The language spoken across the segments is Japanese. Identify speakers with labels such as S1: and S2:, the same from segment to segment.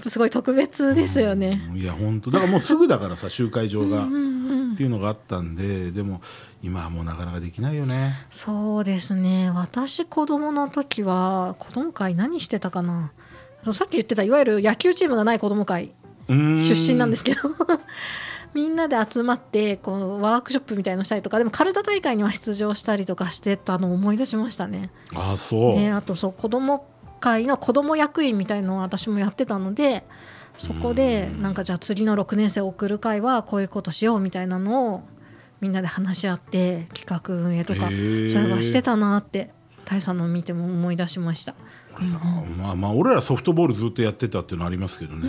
S1: ってすごい特別ですよね。
S2: いや本当だからもうすぐだからさ集会場がっていうのがあったんで、でも今はもうなかなかできないよね。
S1: そうですね。私子供の時は子供会何してたかな。さっき言ってたいわゆる野球チームがない子供会出身なんですけどみんなで集まってこうワークショップみたいなのしたりとか、でもカルタ大会には出場したりとかしてたのを思い出しましたね。
S2: あ、そう。
S1: であとそう子供会の子供役員みたいなのを私もやってたので、そこでなんかじゃあ次の6年生を送る会はこういうことしようみたいなのをみんなで話し合って企画運営とかそういえばしてたなって大佐の見ても思い出しました。
S2: まあ俺らソフトボールずっとやってたっていうのありますけどね。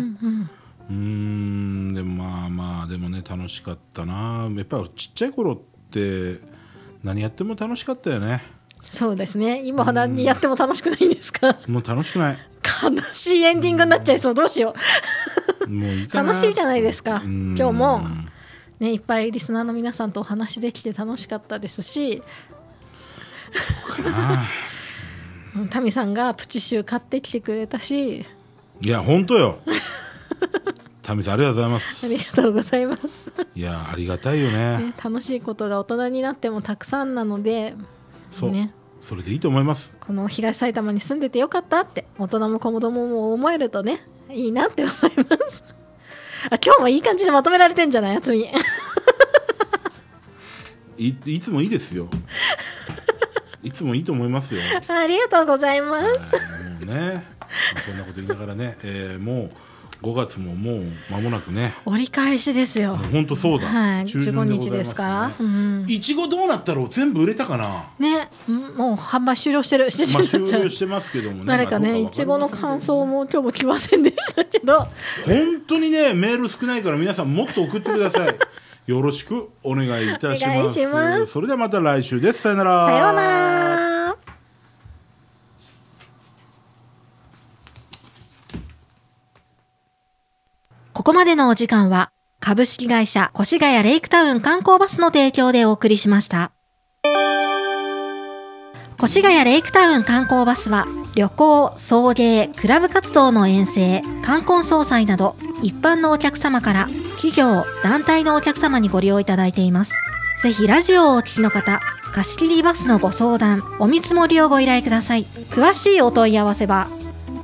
S2: でもまあでもね楽しかったな。やっぱりちっちゃい頃って何やっても楽しかったよね。
S1: そうですね。今は何やっても楽しくないんですか？
S2: もう楽しくない。
S1: 悲しいエンディングになっちゃいそう。どうしよう。
S2: もういいかな。
S1: 楽しいじゃないですか。今日もねいっぱいリスナーの皆さんとお話できて楽しかったですし、
S2: そうかな。
S1: タミさんがプチシュー買ってきてくれたし、
S2: いや本当よタミさんありがとうございます。
S1: ありがとうございます。
S2: いやありがたいよ ね。
S1: 楽しいことが大人になってもたくさんなので、
S2: そう、
S1: ね、
S2: それでいいと思います。
S1: この東埼玉に住んでてよかったって大人も子供も思えるとねいいなって思いますあ、今日もいい感じでまとめられてんじゃない、やつみ
S2: いつもいいですよいつもいいと思いますよ。
S1: ありがとうございます。
S2: もうね、そんなこと言いながらね、もう5月ももう間もなくね
S1: 折り返しですよ。
S2: 本当そうだ、
S1: はい、
S2: 中旬でございますね。
S1: 15日ですから、
S2: いちごどうなったろう。全部売れたかな。
S1: ね、もう販売終了してる。
S2: まあ、終了してますけどもね。
S1: 誰かね、いちごの感想も今日も来ませんでしたけど、
S2: 本当にねメール少ないから皆さんもっと送ってくださいよろしくお願いいたします。それではまた来週です。さよなら。
S1: さようなら。ここまでのお時間は株式会社越谷レイクタウン観光バスの提供でお送りしました。越谷レイクタウン観光バスは旅行、送迎、クラブ活動の遠征、冠婚葬祭など一般のお客様から企業、団体のお客様にご利用いただいています。ぜひラジオをお聞きの方、貸切バスのご相談、お見積もりをご依頼ください。詳しいお問い合わせは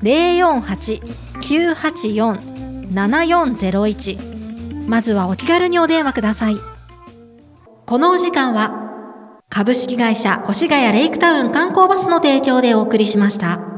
S1: 048-984-7401 まずはお気軽にお電話ください。このお時間は株式会社越谷レイクタウン観光バスの提供でお送りしました。